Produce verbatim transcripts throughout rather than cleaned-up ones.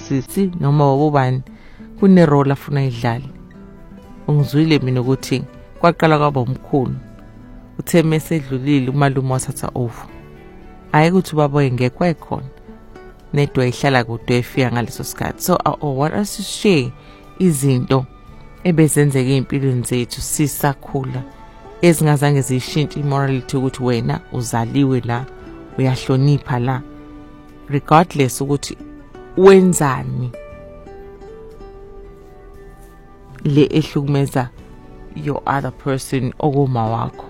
sisi noma wobani kune role afuna idlale. Ungizwile mina ukuthi kwaqala kwaba umkhulu uthe mesedlulile umalume wasatha over. Hayi ukuthi ubaba engekho ekhona. Nedwa ihlala kude efika ngaleso sikhathi. So I want us to share izinto ebezenzeka empilweni zethu sisakhula ezingazange zishintshe imorality ukuthi wena uzaliwe la uyahlonipha la regardless ukuthi wenzani le ehlukumeza your other person okuma wakho.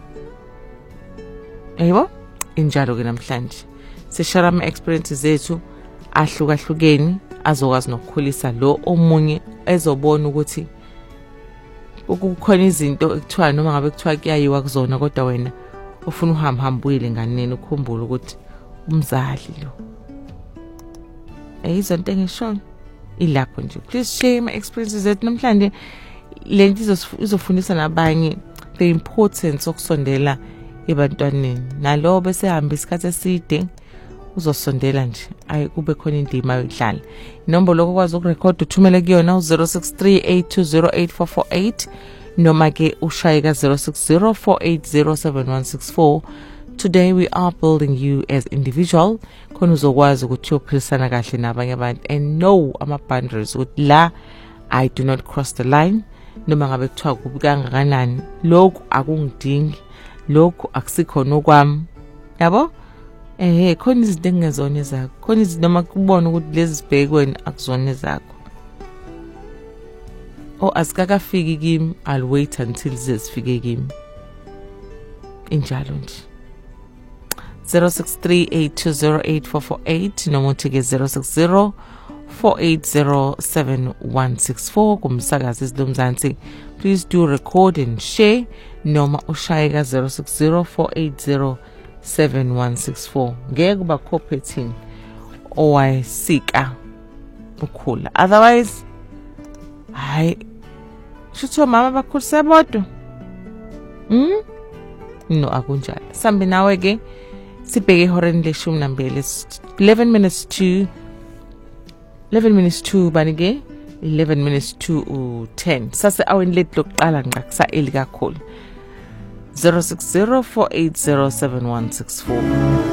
Yebo injalo ke namhlanje sishara ama experiences zethu ahlukahlukeni azokwazi nokukhulisa lo omunye ezobona ukuthi ukukhona izinto ekuthiwa noma ngabe kuthiwa kuyayiwa kuzona kodwa wena ufuna uhamba hambuyile nganeni ukhumbule ukuthi umzali lo eyizonto engisho ilapho nje. Please share my experiences zethu namhlanje lento izofundisa nabanye the importance okusondela ebantwaneni nalo bese hamba isikhathi eside uzosondela nje ayi kube khona indima yodlala. Inombolo lokwazi ukurecord uthumele kuyona u zero six three eight two zero eight four four eight noma ke ushaye ka zero six zero four eight zero seven one six four. Today we are building you as individual khona uzokwazi ukuthi uphilisana kahle nabanye abantu and know ama boundaries ukuthi la I do not cross the line noma ngabe kuthiwa kubi kangakanani lokhu akungidingi lokhu akusikhona okwami yabo. Eh khona izinto engezona zakho khona izinto noma kubona ukuthi lezi sibhekweni akuzona zakho o asikakafiki kimi I'll wait until zesifike kimi injalo nje. zero six three eight two zero eight four four eight noma uthike zero six zero four eight zero seven one six four kumsakazi isilomzansi. Please do record and share noma ushaye ka zero six zero four eight zero seven one six four. Ngeke kuba cooperating owayisika ukhula otherwise hayi shutho mama bakhulisa bodwa mm no akunjalo. Sambe nawe ke sibheke ihoreni leshumi nambili eleven minutes to eleven minutes to banike eleven minutes to ten sase aweni late lokuqala nqakusa eli kakhulu zero six zero four eight zero seven one six four.